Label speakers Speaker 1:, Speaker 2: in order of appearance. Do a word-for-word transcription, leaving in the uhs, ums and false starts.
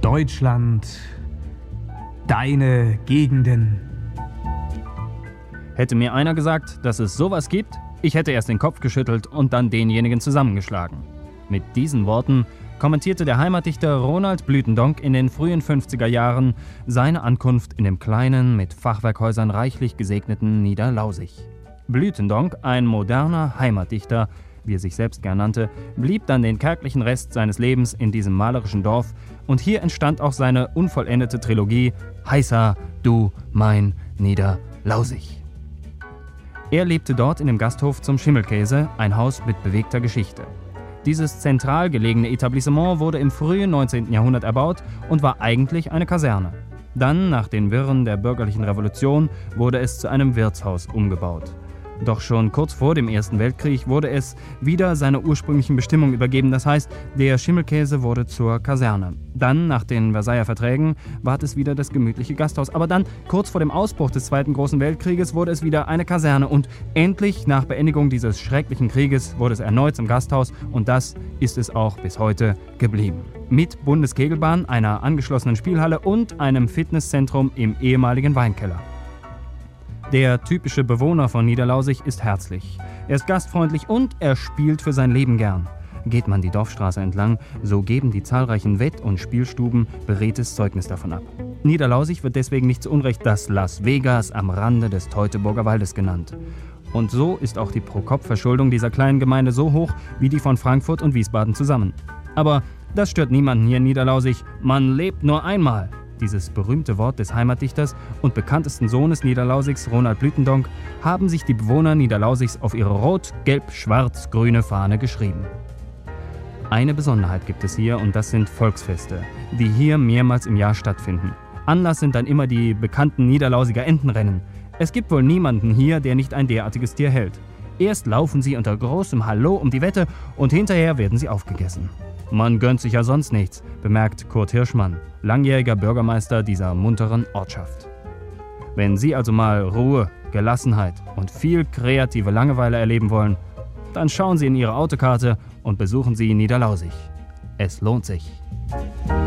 Speaker 1: Deutschland, deine Gegenden.
Speaker 2: Hätte mir einer gesagt, dass es sowas gibt, ich hätte erst den Kopf geschüttelt und dann denjenigen zusammengeschlagen. Mit diesen Worten kommentierte der Heimatdichter Ronald Blütendonck in den frühen fünfziger Jahren seine Ankunft in dem kleinen, mit Fachwerkhäusern reichlich gesegneten Niederlausig. Blütendonck, ein moderner Heimatdichter, wie er sich selbst gern nannte, blieb dann den kärglichen Rest seines Lebens in diesem malerischen Dorf und hier entstand auch seine unvollendete Trilogie Heißa, du, mein Niederlausig. Er lebte dort in dem Gasthof zum Schimmelkäse, ein Haus mit bewegter Geschichte. Dieses zentral gelegene Etablissement wurde im frühen neunzehnten Jahrhundert erbaut und war eigentlich eine Kaserne. Dann, nach den Wirren der bürgerlichen Revolution, wurde es zu einem Wirtshaus umgebaut. Doch schon kurz vor dem Ersten Weltkrieg wurde es wieder seiner ursprünglichen Bestimmung übergeben, das heißt, der Schimmelkäse wurde zur Kaserne. Dann, nach den Versailler Verträgen, ward es wieder das gemütliche Gasthaus. Aber dann, kurz vor dem Ausbruch des Zweiten Großen Weltkrieges, wurde es wieder eine Kaserne. Und endlich, nach Beendigung dieses schrecklichen Krieges, wurde es erneut zum Gasthaus. Und das ist es auch bis heute geblieben. Mit Bundeskegelbahn, einer angeschlossenen Spielhalle und einem Fitnesszentrum im ehemaligen Weinkeller. Der typische Bewohner von Niederlausig ist herzlich. Er ist gastfreundlich und er spielt für sein Leben gern. Geht man die Dorfstraße entlang, so geben die zahlreichen Wett- und Spielstuben beredtes Zeugnis davon ab. Niederlausig wird deswegen nicht zu Unrecht das Las Vegas am Rande des Teutoburger Waldes genannt. Und so ist auch die Pro-Kopf-Verschuldung dieser kleinen Gemeinde so hoch wie die von Frankfurt und Wiesbaden zusammen. Aber das stört niemanden hier in Niederlausig. Man lebt nur einmal. Dieses berühmte Wort des Heimatdichters und bekanntesten Sohnes Niederlausigs, Ronald Blütendonck, haben sich die Bewohner Niederlausigs auf ihre rot-gelb-schwarz-grüne Fahne geschrieben. Eine Besonderheit gibt es hier und das sind Volksfeste, die hier mehrmals im Jahr stattfinden. Anlass sind dann immer die bekannten Niederlausiger Entenrennen. Es gibt wohl niemanden hier, der nicht ein derartiges Tier hält. Erst laufen sie unter großem Hallo um die Wette und hinterher werden sie aufgegessen. Man gönnt sich ja sonst nichts, bemerkt Kurt Hirschmann, langjähriger Bürgermeister dieser munteren Ortschaft. Wenn Sie also mal Ruhe, Gelassenheit und viel kreative Langeweile erleben wollen, dann schauen Sie in Ihre Autokarte und besuchen Sie Niederlausig. Es lohnt sich.